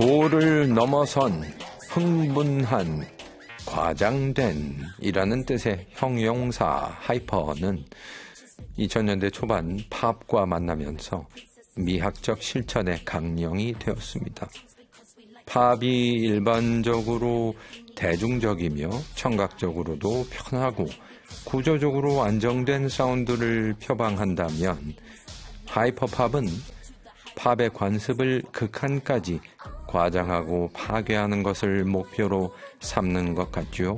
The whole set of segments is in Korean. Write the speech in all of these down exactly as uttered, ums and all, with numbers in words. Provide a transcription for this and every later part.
도를 넘어선 흥분한 과장된 이라는 뜻의 형용사 하이퍼는 이천 년대 초반 팝과 만나면서 미학적 실천의 강령이 되었습니다. 팝이 일반적으로 대중적이며 청각적으로도 편하고 구조적으로 안정된 사운드를 표방한다면 하이퍼팝은 팝의 관습을 극한까지 과장하고 파괴하는 것을 목표로 삼는 것 같죠.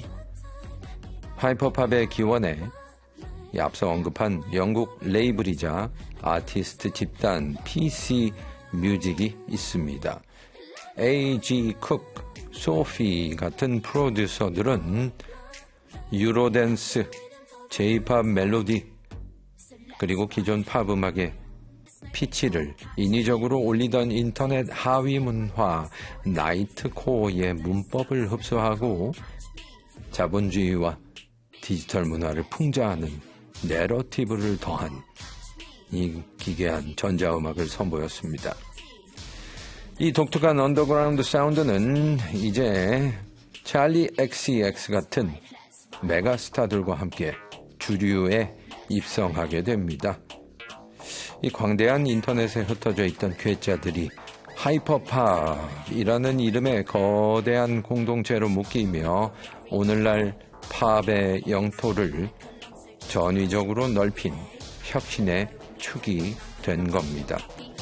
하이퍼팝의 기원에 앞서 언급한 영국 레이블이자 아티스트 집단 피씨 뮤직이 있습니다. 에이지 쿡, 소피 같은 프로듀서들은 유로댄스, 제이팝 멜로디, 그리고 기존 팝 음악의 피치를 인위적으로 올리던 인터넷 하위 문화 나이트코어의 문법을 흡수하고 자본주의와 디지털 문화를 풍자하는 내러티브를 더한 이 기괴한 전자음악을 선보였습니다. 이 독특한 언더그라운드 사운드는 이제 찰리 엑스이엑스 같은 메가스타들과 함께 주류에 입성하게 됩니다. 이 광대한 인터넷에 흩어져 있던 괴짜들이 하이퍼팝이라는 이름의 거대한 공동체로 묶이며 오늘날 팝의 영토를 전위적으로 넓힌 혁신의 축이 된 겁니다.